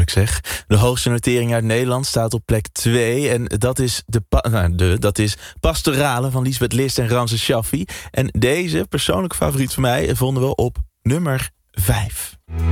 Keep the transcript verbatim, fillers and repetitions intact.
ik zeg. De hoogste notering uit Nederland staat op plek twee. En dat is, de, pa- nou, de, dat is Pastorale van Liesbeth List en Ramses Shaffi. En deze, persoonlijke favoriet van mij, vonden we op nummer vijf.